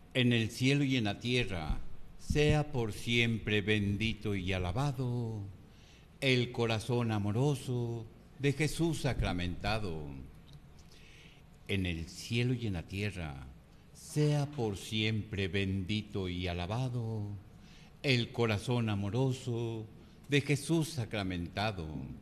en el cielo y en la tierra, sea por siempre bendito y alabado el corazón amoroso de Jesús sacramentado. En el cielo y en la tierra, sea por siempre bendito y alabado el corazón amoroso de Jesús sacramentado.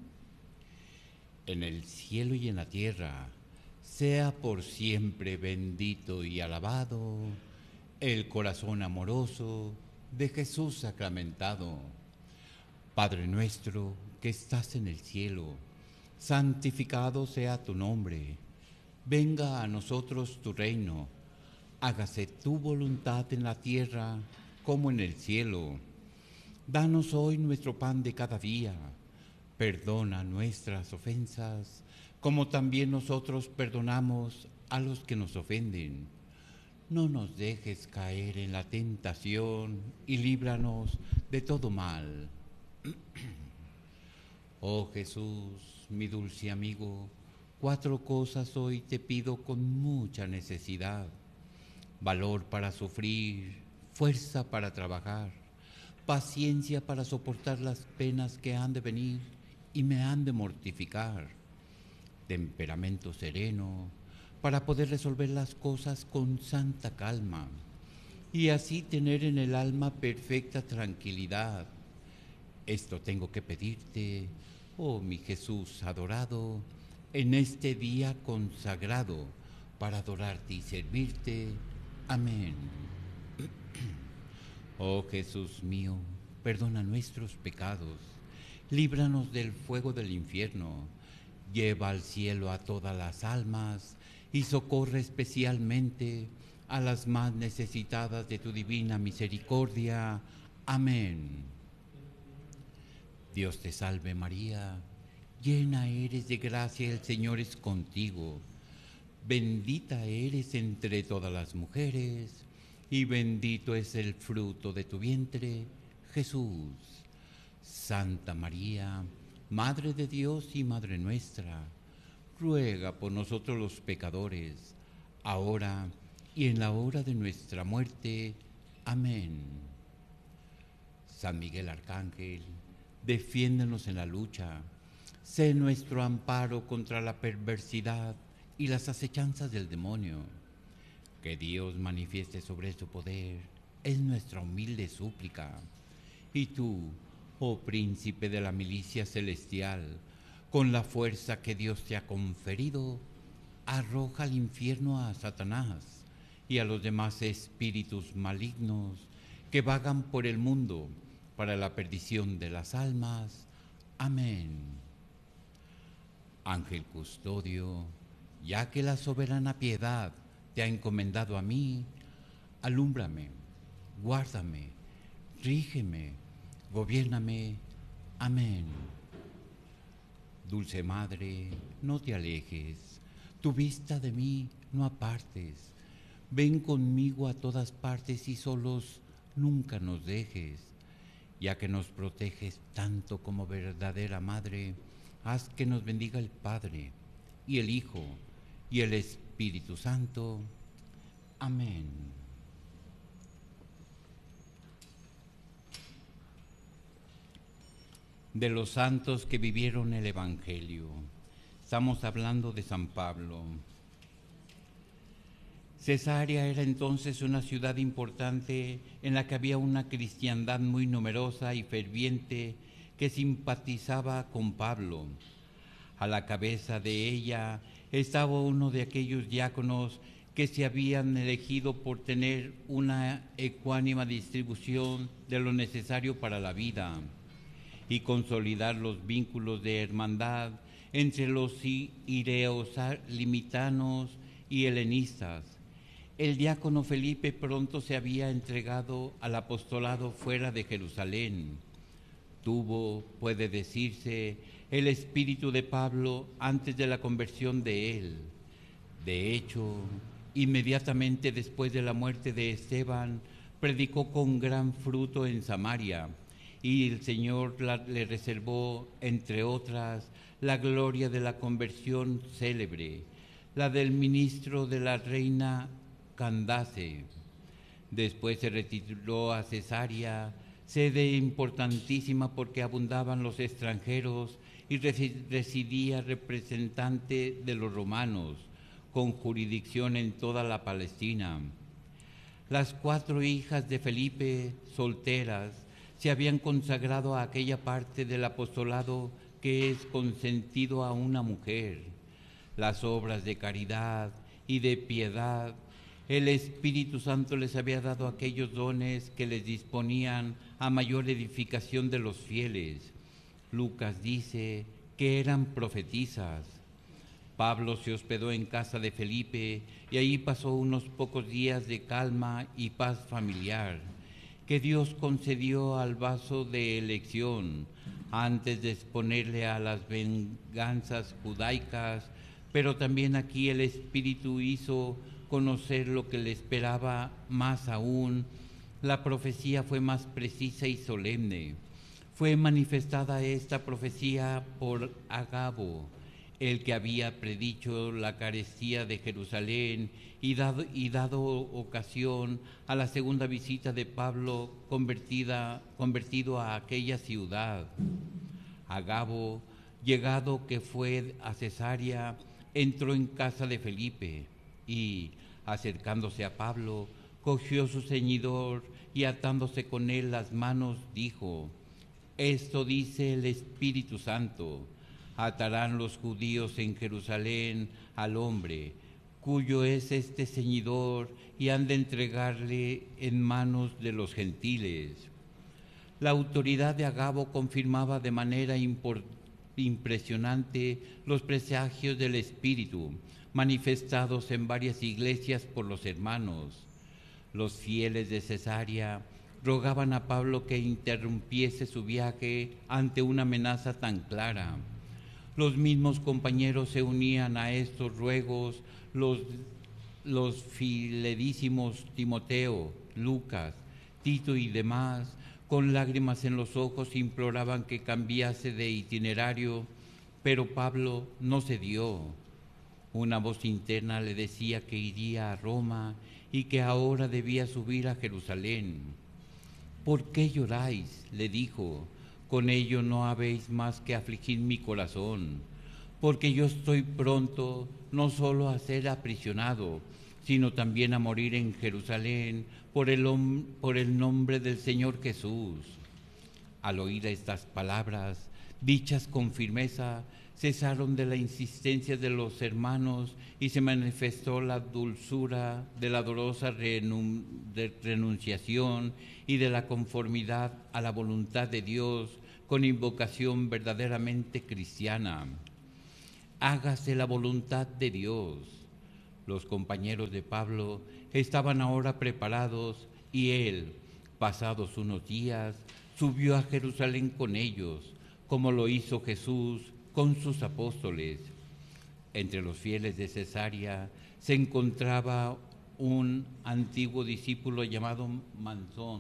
En el cielo y en la tierra, sea por siempre bendito y alabado el corazón amoroso de Jesús sacramentado. Padre nuestro que estás en el cielo, santificado sea tu nombre. Venga a nosotros tu reino. Hágase tu voluntad en la tierra como en el cielo. Danos hoy nuestro pan de cada día. Perdona nuestras ofensas, como también nosotros perdonamos a los que nos ofenden. No nos dejes caer en la tentación y líbranos de todo mal. Oh Jesús, mi dulce amigo, 4 cosas hoy te pido con mucha necesidad. Valor para sufrir, fuerza para trabajar, paciencia para soportar las penas que han de venir y me han de mortificar, temperamento sereno para poder resolver las cosas con santa calma y así tener en el alma perfecta tranquilidad. Esto tengo que pedirte, oh mi Jesús adorado, en este día consagrado para adorarte y servirte. Amén. Oh Jesús mío, perdona nuestros pecados, líbranos del fuego del infierno, lleva al cielo a todas las almas y socorre especialmente a las más necesitadas de tu divina misericordia. Amén. Dios te salve María, llena eres de gracia, el Señor es contigo. Bendita eres entre todas las mujeres, y bendito es el fruto de tu vientre, Jesús. Santa María, Madre de Dios y Madre nuestra, ruega por nosotros los pecadores, ahora y en la hora de nuestra muerte. Amén. San Miguel Arcángel, defiéndenos en la lucha, sé nuestro amparo contra la perversidad y las acechanzas del demonio. Que Dios manifieste sobre su poder es nuestra humilde súplica. Y tú, oh príncipe de la milicia celestial, con la fuerza que Dios te ha conferido, arroja al infierno a Satanás y a los demás espíritus malignos que vagan por el mundo para la perdición de las almas. Amén. Ángel custodio, ya que la soberana piedad te ha encomendado a mí, alúmbrame, guárdame, rígeme, gobiérname. Amén. Dulce Madre, no te alejes, tu vista de mí no apartes. Ven conmigo a todas partes y solos nunca nos dejes. Ya que nos proteges tanto como verdadera Madre, haz que nos bendiga el Padre, y el Hijo, y el Espíritu Santo. Amén. De los santos que vivieron el Evangelio. Estamos hablando de San Pablo. Cesarea era entonces una ciudad importante en la que había una cristiandad muy numerosa y ferviente que simpatizaba con Pablo. A la cabeza de ella estaba uno de aquellos diáconos que se habían elegido por tener una ecuánime distribución de lo necesario para la vida y consolidar los vínculos de hermandad entre los ireos limitanos y helenistas. El diácono Felipe pronto se había entregado al apostolado fuera de Jerusalén. Tuvo, puede decirse, el espíritu de Pablo antes de la conversión de él. De hecho, inmediatamente después de la muerte de Esteban, predicó con gran fruto en Samaria, y el Señor le reservó, entre otras, la gloria de la conversión célebre, la del ministro de la reina Candace. Después se retiró a Cesarea, sede importantísima porque abundaban los extranjeros y residía representante de los romanos, con jurisdicción en toda la Palestina. Las 4 hijas de Felipe, solteras, se habían consagrado a aquella parte del apostolado que es consentido a una mujer. Las obras de caridad y de piedad, el Espíritu Santo les había dado aquellos dones que les disponían a mayor edificación de los fieles. Lucas dice que eran profetisas. Pablo se hospedó en casa de Felipe y allí pasó unos pocos días de calma y paz familiar que Dios concedió al vaso de elección antes de exponerle a las venganzas judaicas, pero también aquí el Espíritu hizo conocer lo que le esperaba más aún. La profecía fue más precisa y solemne. Fue manifestada esta profecía por Agabo, el que había predicho la carestía de Jerusalén y dado ocasión a la segunda visita de Pablo convertido a aquella ciudad. Agabo, llegado que fue a Cesarea, entró en casa de Felipe y, acercándose a Pablo, cogió su ceñidor y atándose con él las manos, dijo: «Esto dice el Espíritu Santo: atarán los judíos en Jerusalén al hombre, cuyo es este ceñidor, y han de entregarle en manos de los gentiles». La autoridad de Agabo confirmaba de manera impresionante los presagios del Espíritu, manifestados en varias iglesias por los hermanos. Los fieles de Cesarea rogaban a Pablo que interrumpiese su viaje ante una amenaza tan clara. Los mismos compañeros se unían a estos ruegos, los fidelísimos Timoteo, Lucas, Tito y demás, con lágrimas en los ojos imploraban que cambiase de itinerario, pero Pablo no cedió. Una voz interna le decía que iría a Roma y que ahora debía subir a Jerusalén. «¿Por qué lloráis?», le dijo. «Con ello no habéis más que afligir mi corazón, porque yo estoy pronto no solo a ser aprisionado, sino también a morir en Jerusalén por el nombre del Señor Jesús». Al oír estas palabras, dichas con firmeza, cesaron de la insistencia de los hermanos y se manifestó la dulzura de la dolorosa renunciación y de la conformidad a la voluntad de Dios con invocación verdaderamente cristiana. «Hágase la voluntad de Dios». Los compañeros de Pablo estaban ahora preparados y él, pasados unos días, subió a Jerusalén con ellos, como lo hizo Jesús con sus apóstoles. Entre los fieles de Cesarea se encontraba un antiguo discípulo llamado Mnason.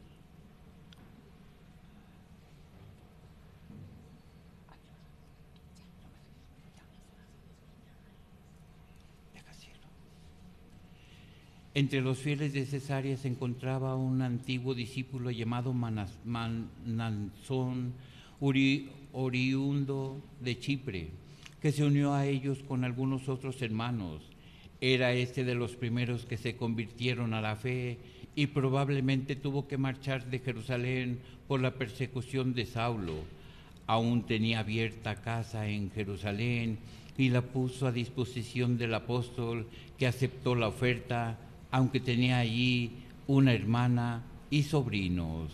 Entre los fieles de Cesarea se encontraba un antiguo discípulo llamado Mnason, oriundo de Chipre, que se unió a ellos con algunos otros hermanos. Era este de los primeros que se convirtieron a la fe y probablemente tuvo que marchar de Jerusalén por la persecución de Saulo. Aún tenía abierta casa en Jerusalén y la puso a disposición del apóstol, que aceptó la oferta, aunque tenía allí una hermana y sobrinos.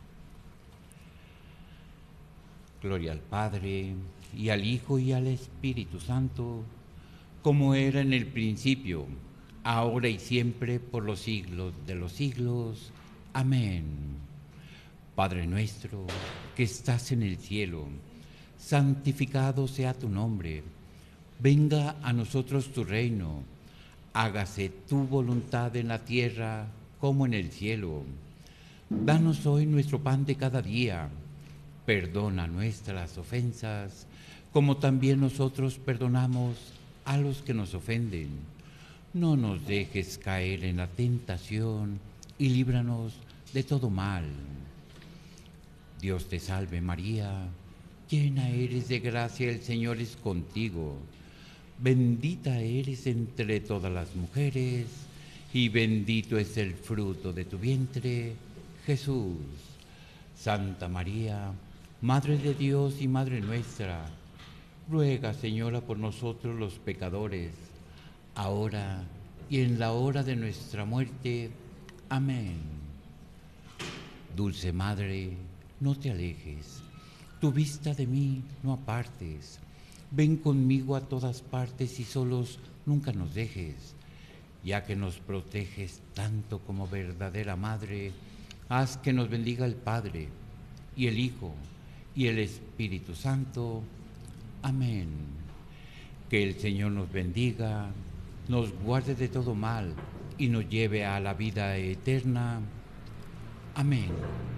Gloria al Padre, y al Hijo, y al Espíritu Santo, como era en el principio, ahora y siempre, por los siglos de los siglos. Amén. Padre nuestro, que estás en el cielo, santificado sea tu nombre. Venga a nosotros tu reino. Hágase tu voluntad en la tierra como en el cielo. Danos hoy nuestro pan de cada día. Perdona nuestras ofensas, como también nosotros perdonamos a los que nos ofenden. No nos dejes caer en la tentación y líbranos de todo mal. Dios te salve María, llena eres de gracia, el Señor es contigo. Bendita eres entre todas las mujeres, y bendito es el fruto de tu vientre, Jesús. Santa María, Madre de Dios y Madre nuestra, ruega, Señora, por nosotros los pecadores, ahora y en la hora de nuestra muerte. Amén. Dulce Madre, no te alejes, tu vista de mí no apartes. Ven conmigo a todas partes y solos nunca nos dejes. Ya que nos proteges tanto como verdadera Madre, haz que nos bendiga el Padre, y el Hijo, y el Espíritu Santo. Amén. Que el Señor nos bendiga, nos guarde de todo mal, y nos lleve a la vida eterna. Amén.